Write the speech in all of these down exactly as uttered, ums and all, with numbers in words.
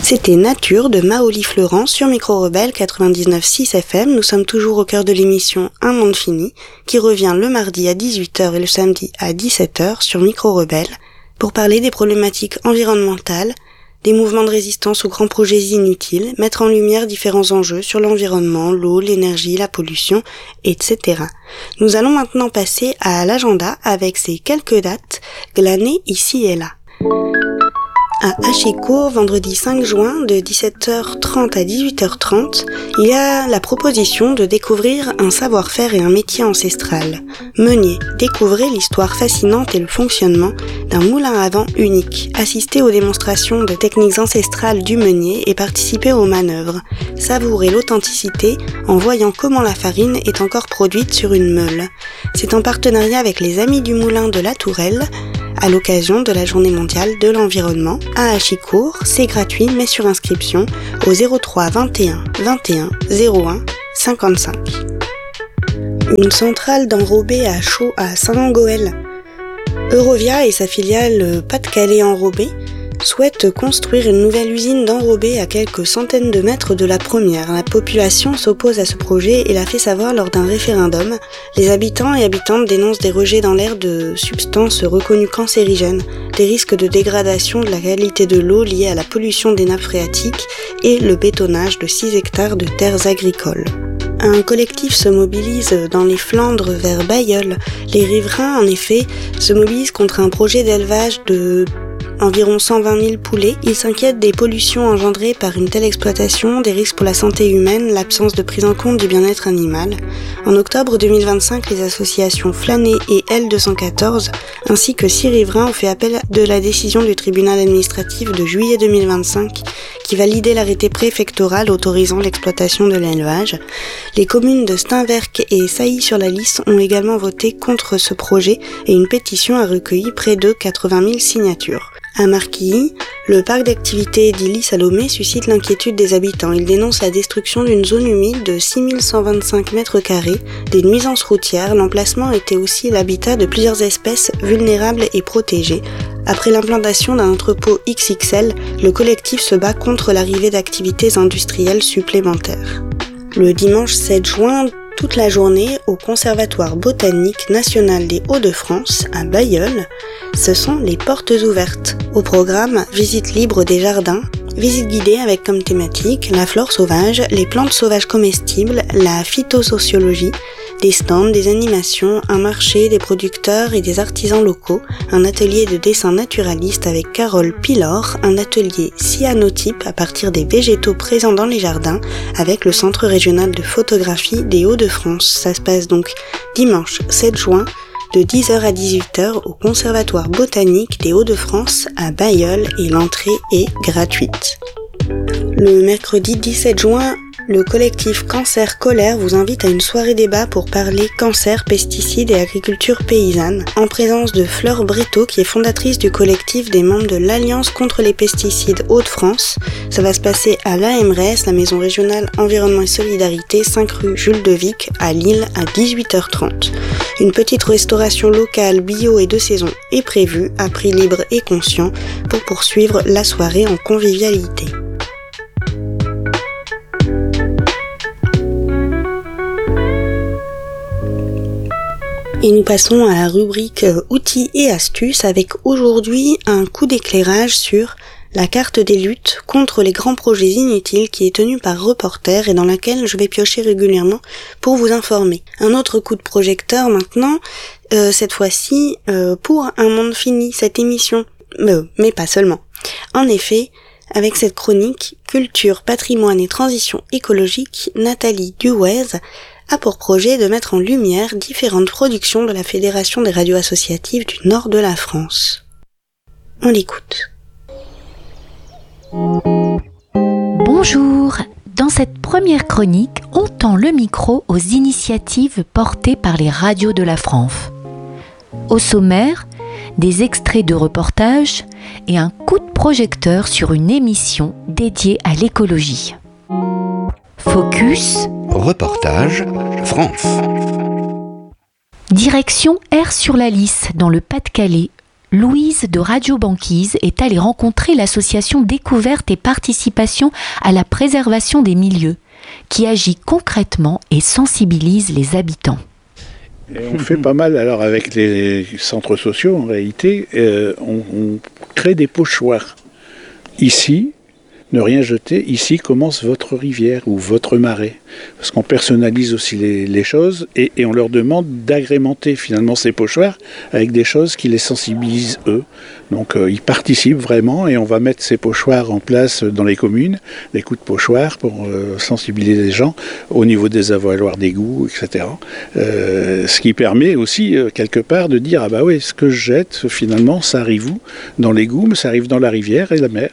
C'était Nature de Maoli Fleurant sur Micro Rebelle quatre-vingt-dix-neuf virgule six F M. Nous sommes toujours au cœur de l'émission Un monde fini, qui revient le mardi à dix-huit heures et le samedi à dix-sept heures sur Micro Rebelle, pour parler des problématiques environnementales, des mouvements de résistance aux grands projets inutiles, mettre en lumière différents enjeux sur l'environnement, l'eau, l'énergie, la pollution, et cetera. Nous allons maintenant passer à l'agenda avec ces quelques dates glanées ici et là. À Hachicourt, vendredi cinq juin, de dix-sept heures trente à dix-huit heures trente, il y a la proposition de découvrir un savoir-faire et un métier ancestral. Meunier, découvrez l'histoire fascinante et le fonctionnement d'un moulin à vent unique. Assistez aux démonstrations de techniques ancestrales du meunier et participez aux manœuvres. Savourez l'authenticité en voyant comment la farine est encore produite sur une meule. C'est en partenariat avec les Amis du Moulin de la Tourelle, à l'occasion de la Journée mondiale de l'environnement à Hachicourt. C'est gratuit mais sur inscription au zéro trois vingt et un vingt et un zéro un cinquante-cinq. Une centrale d'enrobés à chaud à Saint-Goël. Eurovia et sa filiale Pas-de-Calais Enrobés souhaitent construire une nouvelle usine d'enrobés à quelques centaines de mètres de la première. La population s'oppose à ce projet et l'a fait savoir lors d'un référendum. Les habitants et habitantes dénoncent des rejets dans l'air de substances reconnues cancérigènes, des risques de dégradation de la qualité de l'eau liés à la pollution des nappes phréatiques et le bétonnage de six hectares de terres agricoles. Un collectif se mobilise dans les Flandres vers Bailleul. Les riverains, en effet, se mobilisent contre un projet d'élevage de environ cent vingt mille poulets. Ils s'inquiètent des pollutions engendrées par une telle exploitation, des risques pour la santé humaine, l'absence de prise en compte du bien-être animal. En octobre deux mille vingt-cinq, les associations Flâner et L deux cent quatorze, ainsi que six riverains, ont fait appel de la décision du tribunal administratif de juillet deux mille vingt-cinq qui validait l'arrêté préfectoral autorisant l'exploitation de l'élevage. Les communes de Steinwerck et Sailly-sur-la-Lys ont également voté contre ce projet et une pétition a recueilli près de quatre-vingt mille signatures. À Marquilly, le parc d'activités d'Illy-Salomé suscite l'inquiétude des habitants. Il dénonce la destruction d'une zone humide de six mille cent vingt-cinq mètres carrés, des nuisances routières. L'emplacement était aussi l'habitat de plusieurs espèces vulnérables et protégées. Après l'implantation d'un entrepôt X X L, le collectif se bat contre l'arrivée d'activités industrielles supplémentaires. Le dimanche sept juin, toute la journée, au Conservatoire botanique national des Hauts-de-France, à Bailleul, ce sont les portes ouvertes. Au programme, visite libre des jardins, visite guidée avec comme thématique la flore sauvage, les plantes sauvages comestibles, la phytosociologie, des stands, des animations, un marché, des producteurs et des artisans locaux, un atelier de dessin naturaliste avec Carole Pilor, un atelier cyanotype à partir des végétaux présents dans les jardins avec le Centre régional de photographie des Hauts-de-France. Ça se passe donc dimanche sept juin de dix heures à dix-huit heures au Conservatoire botanique des Hauts-de-France à Bailleul et l'entrée est gratuite. Le mercredi dix-sept juin, le collectif Cancer Colère vous invite à une soirée débat pour parler cancer, pesticides et agriculture paysanne, en présence de Fleur Bréteau, qui est fondatrice du collectif des membres de l'Alliance contre les pesticides Hauts-de-France. Ça va se passer à l'A M R E S, la Maison régionale Environnement et Solidarité, cinq rue Jules de Vic, à Lille, à dix-huit heures trente. Une petite restauration locale, bio et de saison est prévue, à prix libre et conscient, pour poursuivre la soirée en convivialité. Et nous passons à la rubrique euh, outils et astuces avec aujourd'hui un coup d'éclairage sur la carte des luttes contre les grands projets inutiles qui est tenue par Reporter et dans laquelle je vais piocher régulièrement pour vous informer. Un autre coup de projecteur maintenant, euh, cette fois-ci euh, pour Un monde fini, cette émission, euh, mais pas seulement. En effet, avec cette chronique Culture, patrimoine et transition écologique, Nathalie Duwez a pour projet de mettre en lumière différentes productions de la Fédération des radios associatives du nord de la France. On l'écoute. Bonjour. Dans cette première chronique, on tend le micro aux initiatives portées par les radios de la France. Au sommaire, des extraits de reportages et un coup de projecteur sur une émission dédiée à l'écologie. Focus Reportage France. Direction Aire-sur-la-Lys, dans le Pas-de-Calais, Louise de Radio Banquise est allée rencontrer l'association Découverte et Participation à la préservation des milieux, qui agit concrètement et sensibilise les habitants. Et on fait pas mal, alors avec les centres sociaux en réalité, euh, on, on crée des pochoirs. Ici, ne rien jeter, ici commence votre rivière ou votre marais. Parce qu'on personnalise aussi les, les choses et, et on leur demande d'agrémenter finalement ces pochoirs avec des choses qui les sensibilisent eux. Donc euh, ils participent vraiment et on va mettre ces pochoirs en place dans les communes, des coups de pochoirs pour euh, sensibiliser les gens au niveau des avaloirs d'égouts, et cetera. Euh, ce qui permet aussi euh, quelque part de dire, ah bah oui, ce que je jette finalement ça arrive où ? Dans l'égout, mais ça arrive dans la rivière et la mer.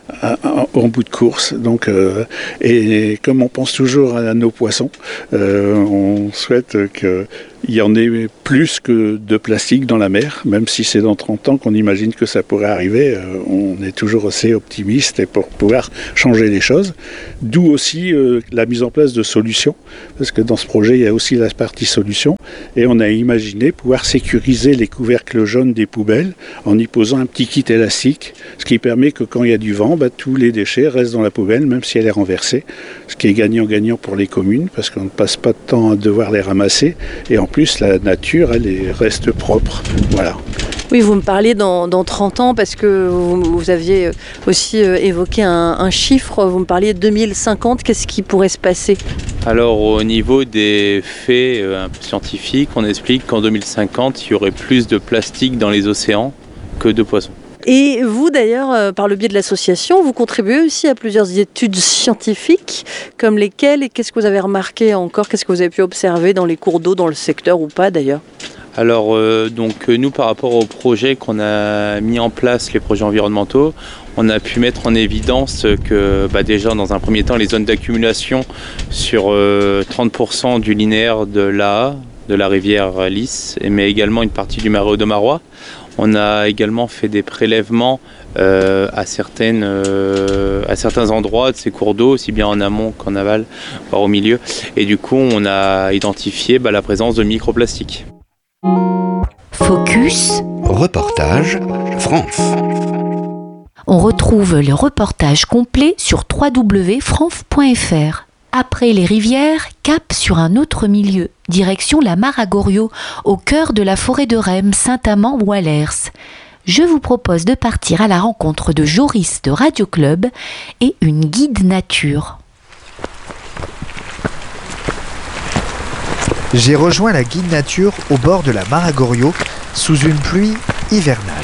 En bout de course. Donc, euh, et comme on pense toujours à nos poissons, euh, on souhaite qu'il y en ait plus que de plastique dans la mer, même si c'est dans trente ans qu'on imagine que ça pourrait arriver. Euh, on est toujours assez optimiste et pour pouvoir changer les choses. D'où aussi euh, la mise en place de solutions, parce que dans ce projet, il y a aussi la partie solution, et on a imaginé pouvoir sécuriser les couvercles jaunes des poubelles en y posant un petit kit élastique, ce qui permet que quand il y a du vent, bah, tous les déchets restent dans la poubelle, même si elle est renversée, ce qui est gagnant-gagnant pour les communes, parce qu'on ne passe pas de temps à devoir les ramasser, et en plus la nature, elle est, reste propre. Voilà. Oui, vous me parliez dans, dans trente ans, parce que vous, vous aviez aussi évoqué un, un chiffre, vous me parliez de deux mille cinquante, qu'est-ce qui pourrait se passer ? Alors au niveau des faits euh, un peu scientifiques, on explique qu'en deux mille cinquante, il y aurait plus de plastique dans les océans que de poissons. Et vous d'ailleurs, euh, par le biais de l'association, vous contribuez aussi à plusieurs études scientifiques, comme lesquelles, et qu'est-ce que vous avez remarqué encore, qu'est-ce que vous avez pu observer dans les cours d'eau, dans le secteur ou pas d'ailleurs ? Alors euh, donc nous par rapport aux projets qu'on a mis en place, les projets environnementaux, on a pu mettre en évidence que bah, déjà dans un premier temps les zones d'accumulation sur euh, trente pour cent du linéaire de l'A A, de la rivière Lys, mais également une partie du marais Audomarois. On a également fait des prélèvements euh, à, certaines, euh, à certains endroits de ces cours d'eau, aussi bien en amont qu'en aval, voire au milieu. Et du coup, on a identifié bah, la présence de microplastiques. Focus. Reportage France. On retrouve le reportage complet sur w w w point franf point f r. Après les rivières, cap sur un autre milieu, direction la Mare à Goriot, au cœur de la forêt de Rhêmes, Saint-Amand-Wallers. Je vous propose de partir à la rencontre de Joris de Radio Club et une guide nature. J'ai rejoint la guide nature au bord de la Mare à Goriot, sous une pluie hivernale.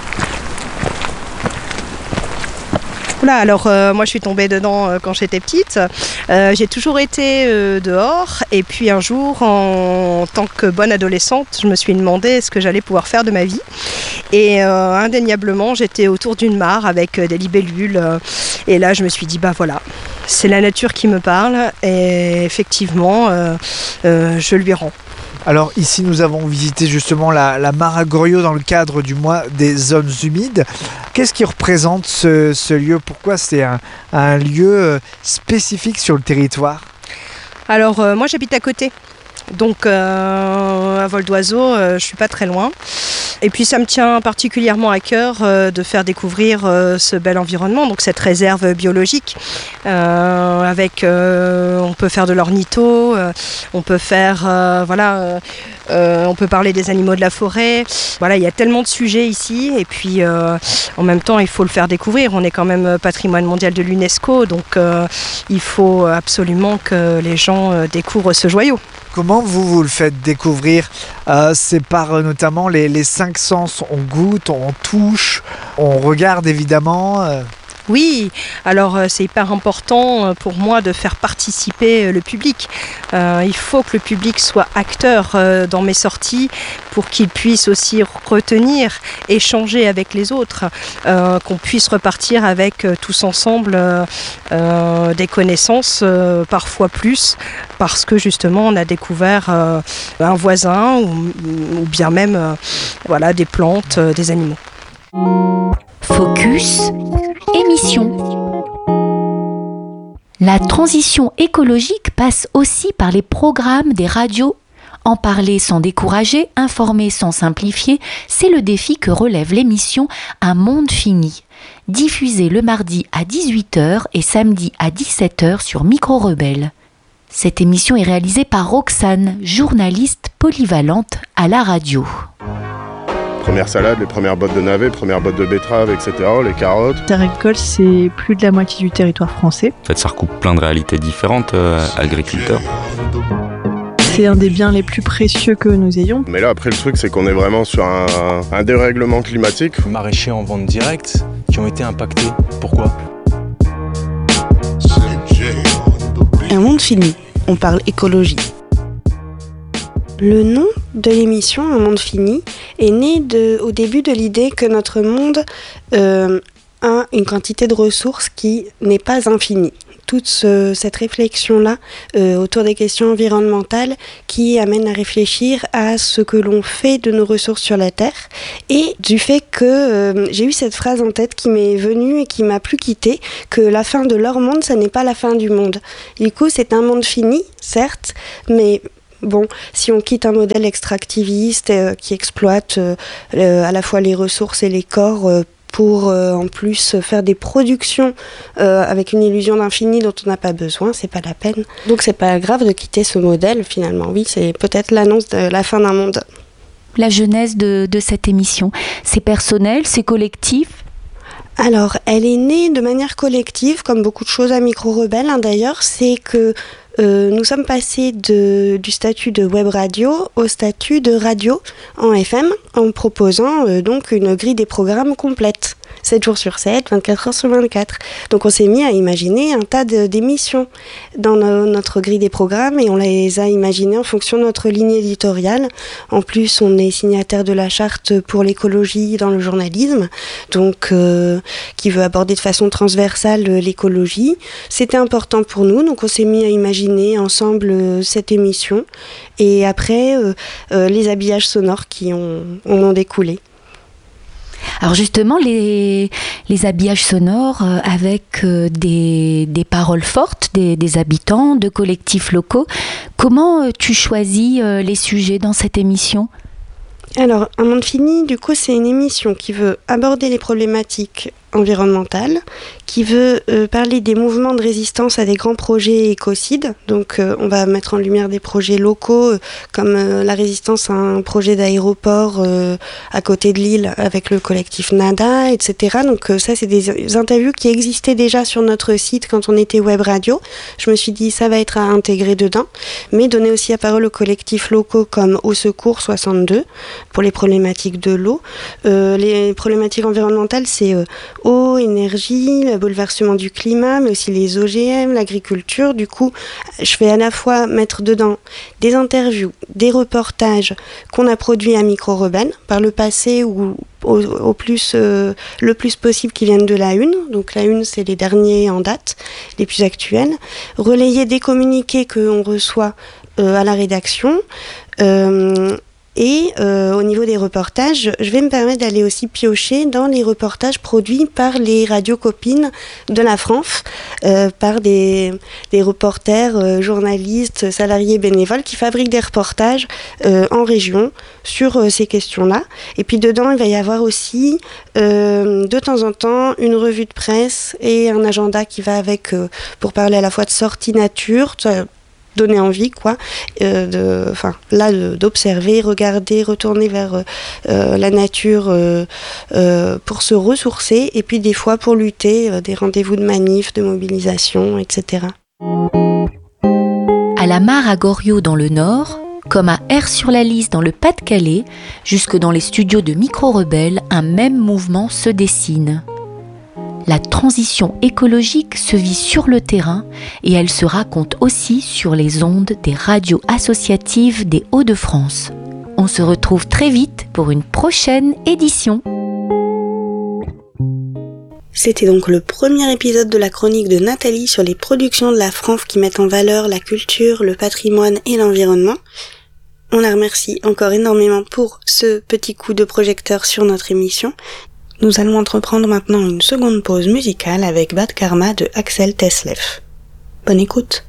Voilà, alors euh, moi je suis tombée dedans euh, quand j'étais petite. Euh, j'ai toujours été euh, dehors et puis un jour, en, en tant que bonne adolescente, je me suis demandé ce que j'allais pouvoir faire de ma vie. Et euh, indéniablement, j'étais autour d'une mare avec euh, des libellules. Euh, et là, je me suis dit, bah voilà, c'est la nature qui me parle. Et effectivement, euh, euh, je lui rends. Alors ici nous avons visité justement la, la Mare à Goriot dans le cadre du mois des zones humides. Qu'est-ce qui représente ce, ce lieu ? Pourquoi c'est un, un lieu spécifique sur le territoire ? Alors euh, moi j'habite à côté, donc euh, à vol d'oiseau, euh, je suis pas très loin. Et puis ça me tient particulièrement à cœur euh, de faire découvrir euh, ce bel environnement, donc cette réserve biologique. Euh, avec, euh, on peut faire de l'ornitho, euh, on peut faire, euh, voilà, euh, euh, on peut parler des animaux de la forêt. Voilà, il y a tellement de sujets ici, et puis euh, en même temps il faut le faire découvrir. On est quand même patrimoine mondial de l'UNESCO, donc euh, il faut absolument que les gens euh, découvrent ce joyau. Comment vous, vous le faites découvrir ? euh, C'est par euh, notamment les, les cinq sens. On goûte, on touche, on regarde évidemment. Euh. Oui, alors euh, c'est hyper important euh, pour moi de faire participer euh, le public. Euh, il faut que le public soit acteur euh, dans mes sorties pour qu'il puisse aussi retenir, échanger avec les autres, euh, qu'on puisse repartir avec euh, tous ensemble euh, euh, des connaissances, euh, parfois plus, parce que justement on a découvert euh, un voisin ou, ou bien même euh, voilà, des plantes, euh, des animaux. Focus, émission. La transition écologique passe aussi par les programmes des radios En parler sans décourager, informer sans simplifier, c'est le défi que relève l'émission Un monde fini, diffusée le mardi à dix-huit heures et samedi à dix-sept heures sur Micro Rebelle. Cette émission est réalisée par Roxane, journaliste polyvalente à la radio. Première salade, les premières bottes de navets, premières bottes de betteraves, et cetera, les carottes. Ça récolte, c'est plus de la moitié du territoire français. En fait, ça recoupe plein de réalités différentes, euh, agriculteurs. C'est un des biens les plus précieux que nous ayons. Mais là, après, le truc, c'est qu'on est vraiment sur un, un dérèglement climatique. Maraîchers en vente directe qui ont été impactés. Pourquoi ? Un monde fini, on parle écologie. Le nom de l'émission Un monde fini est né de, au début de l'idée que notre monde euh, a une quantité de ressources qui n'est pas infinie. Toute ce, cette réflexion-là euh, autour des questions environnementales qui amène à réfléchir à ce que l'on fait de nos ressources sur la Terre et du fait que euh, j'ai eu cette phrase en tête qui m'est venue et qui m'a plus quittée, que la fin de leur monde, ça n'est pas la fin du monde. Du coup, c'est un monde fini, certes, mais bon, si on quitte un modèle extractiviste euh, qui exploite euh, euh, à la fois les ressources et les corps euh, pour euh, en plus faire des productions euh, avec une illusion d'infini dont on n'a pas besoin, c'est pas la peine. Donc c'est pas grave de quitter ce modèle finalement. Oui, c'est peut-être l'annonce de la fin d'un monde. La genèse de, de cette émission, c'est personnel, c'est collectif ? Alors, elle est née de manière collective, comme beaucoup de choses à Micro Rebelle, hein, d'ailleurs, c'est que Euh, nous sommes passés de, du statut de web radio au statut de radio en F M en proposant euh, donc une grille des programmes complète, sept jours sur sept, vingt-quatre heures sur vingt-quatre. Donc on s'est mis à imaginer un tas de, d'émissions dans no, notre grille des programmes et on les a imaginées en fonction de notre ligne éditoriale. En plus, on est signataire de la charte pour l'écologie dans le journalisme, donc euh, qui veut aborder de façon transversale l'écologie. C'était important pour nous, donc on s'est mis à imaginer ensemble euh, cette émission et après euh, euh, les habillages sonores qui ont, en ont découlé. Alors justement, les, les habillages sonores euh, avec euh, des, des paroles fortes des, des habitants, de collectifs locaux, comment euh, tu choisis euh, les sujets dans cette émission ? Alors, Un monde fini, du coup, c'est une émission qui veut aborder les problématiques environnementales, qui veut euh, parler des mouvements de résistance à des grands projets écocides. Donc, euh, on va mettre en lumière des projets locaux, euh, comme euh, la résistance à un projet d'aéroport euh, à côté de Lille avec le collectif Nada, et cetera. Donc, euh, ça, c'est des interviews qui existaient déjà sur notre site quand on était web radio. Je me suis dit, ça va être à intégrer dedans, mais donner aussi la parole aux collectifs locaux comme Au Secours soixante-deux, pour les problématiques de l'eau. Euh, les problématiques environnementales, c'est euh, eau, énergie, le bouleversement du climat, mais aussi les O G M, l'agriculture. Du coup, je vais à la fois mettre dedans des interviews, des reportages qu'on a produits à Micro Rebelle par le passé ou au, au plus, euh, le plus possible qui viennent de la Une. Donc la Une, c'est les derniers en date, les plus actuels. Relayer des communiqués qu'on reçoit euh, à la rédaction. Euh, Et euh, au niveau des reportages, je vais me permettre d'aller aussi piocher dans les reportages produits par les radios copines de la France, euh, par des, des reporters, euh, journalistes, salariés bénévoles qui fabriquent des reportages euh, en région sur euh, ces questions-là. Et puis dedans, il va y avoir aussi euh, de temps en temps une revue de presse et un agenda qui va avec euh, pour parler à la fois de sortie nature, ça, donner envie, quoi, euh, de, enfin, là, de, d'observer, regarder, retourner vers euh, la nature euh, euh, pour se ressourcer, et puis des fois pour lutter, euh, des rendez-vous de manifs, de mobilisation, et cetera. À la mare à Goriot dans le Nord, comme à Aire-sur-la-Lys dans le Pas-de-Calais, jusque dans les studios de Micro Rebelle, un même mouvement se dessine. La transition écologique se vit sur le terrain et elle se raconte aussi sur les ondes des radios associatives des Hauts-de-France. On se retrouve très vite pour une prochaine édition. C'était donc le premier épisode de la chronique de Nathalie sur les productions de la Franf qui mettent en valeur la culture, le patrimoine et l'environnement. On la remercie encore énormément pour ce petit coup de projecteur sur notre émission. Nous allons entreprendre maintenant une seconde pause musicale avec Bad Karma de Axel Teslev. Bonne écoute.